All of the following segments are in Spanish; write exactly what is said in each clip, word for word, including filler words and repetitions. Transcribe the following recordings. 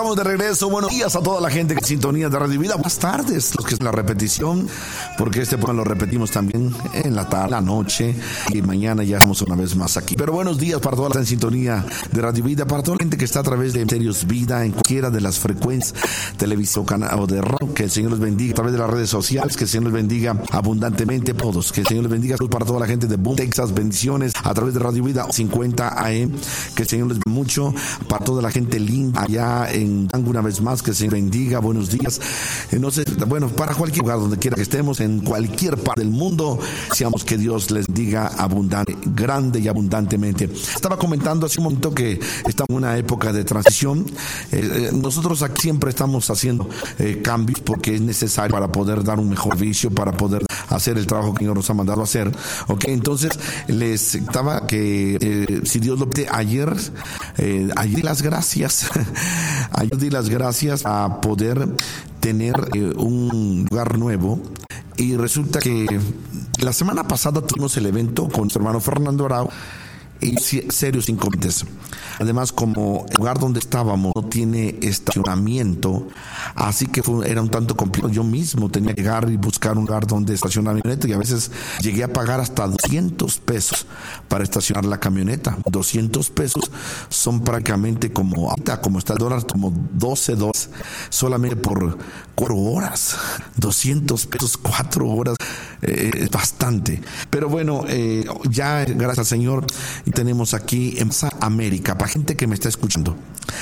estamos de regreso. Buenos días a toda la gente que sintonía de Radio Vida. Buenas tardes, los que están en la repetición, porque este programa lo repetimos también en la tarde, la noche, y mañana ya estamos una vez más aquí. Pero buenos días para toda la gente en sintonía de Radio Vida, para toda la gente que está a través de Misterios Vida, en cualquiera de las frecuencias, televisión, canal o de radio. Que el Señor los bendiga a través de las redes sociales, que el Señor los bendiga abundantemente a todos. Que el Señor les bendiga para toda la gente de Boom, Texas. Bendiciones a través de Radio Vida cincuenta A M. Que el Señor les bendiga mucho para toda la gente linda allá en Tango, una vez más, que el Señor bendiga, buenos días. Eh, no sé, bueno, para cualquier lugar donde quiera que estemos, en cualquier parte del mundo, deseamos que Dios les diga abundante, grande y abundantemente. Estaba comentando hace un momento que estamos en una época de transición. Eh, eh, nosotros aquí siempre estamos haciendo eh, cambios porque es necesario para poder dar un mejor servicio, para poder hacer el trabajo que Dios nos ha mandado a hacer. Ok, entonces les estaba que eh, si Dios lo pide, ayer, eh, ayer di las gracias. Ayer di las gracias a poder tener eh, un lugar nuevo, y resulta que la semana pasada tuvimos el evento con nuestro hermano Fernando Arau y serios inconvenientes. Además, como el lugar donde estábamos no tiene estacionamiento, así que fue, era un tanto complicado. Yo mismo tenía que llegar y buscar un lugar donde estacionar la camioneta, y a veces llegué a pagar hasta doscientos pesos para estacionar la camioneta. doscientos pesos son prácticamente como, ahorita como está el dólar, como doce dólares solamente por cuatro horas. doscientos pesos, cuatro horas, eh, es bastante. Pero bueno, eh, ya gracias al Señor, y tenemos aquí en América, para gente que me está escuchando,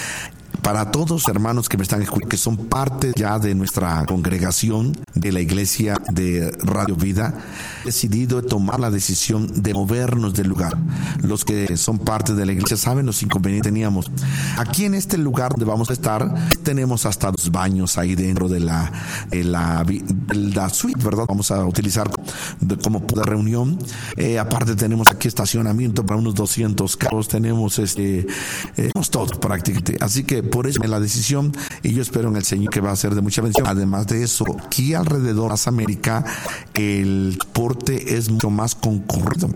para todos los hermanos que me están escuchando, que son parte ya de nuestra congregación de la iglesia de Radio Vida, he decidido tomar la decisión de movernos del lugar. Los que son parte de la iglesia saben los inconvenientes que teníamos. Aquí en este lugar donde vamos a estar, tenemos hasta dos baños ahí dentro de la, de la, de la suite, ¿verdad? Vamos a utilizar como de reunión. Eh, aparte tenemos aquí estacionamiento para unos doscientos carros, tenemos este, eh, tenemos todo prácticamente. Así que por eso es la decisión, y yo espero en el Señor que va a ser de mucha bendición. Además de eso, aquí alrededor de América, el transporte es mucho más concurrido.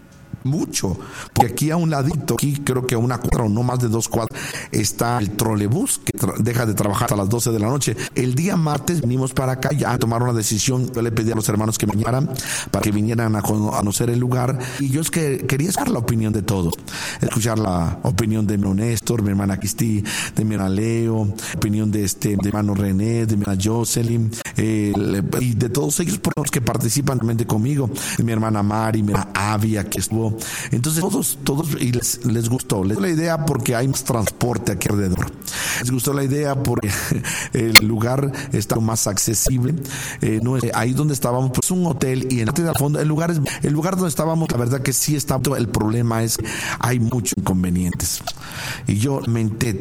Mucho, porque aquí a un ladito, aquí creo que a una cuadra o no más de dos cuadras, está el trolebús que tra- deja de trabajar a las doce de la noche. El día martes vinimos para acá ya a tomar una decisión. Yo le pedí a los hermanos que me llamaran para que vinieran a conocer el lugar, y yo es que quería escuchar la opinión de todos, escuchar la opinión de mi hermano Néstor, mi hermana Cristi, de mi hermano Leo, opinión de este de mi hermano René, de mi hermana Jocelyn, eh, y de todos ellos por los que participan también conmigo, de mi hermana Mari, mi hermana Avia, que estuvo. Entonces todos, todos, y les, les gustó, les gustó la idea porque hay más transporte aquí alrededor. Les gustó la idea porque el lugar está más accesible. Eh, no es, ahí donde estábamos, pues un hotel, y en el fondo, el lugar es, el lugar donde estábamos, la verdad que sí está. El problema es que hay muchos inconvenientes. Y yo lamenté,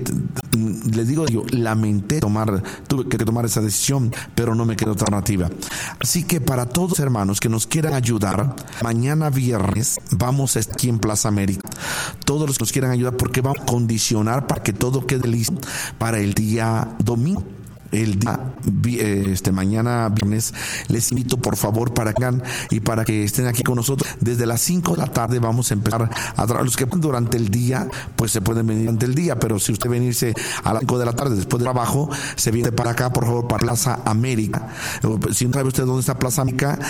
les digo yo, lamenté tomar, tuve que tomar esa decisión, pero no me quedó alternativa. Así que para todos hermanos que nos quieran ayudar, mañana viernes vamos aquí en Plaza América. Todos los que nos quieran ayudar, porque vamos a condicionar para que todo quede listo para el día domingo. El día, este, mañana viernes, les invito por favor para que hagan y para que estén aquí con nosotros. Desde las cinco de la tarde vamos a empezar a trabajar. Los que van durante el día, pues se pueden venir durante el día, pero si usted venirse a las cinco de la tarde después del trabajo, se viene para acá, por favor, para Plaza América. Si no sabe usted dónde está Plaza América,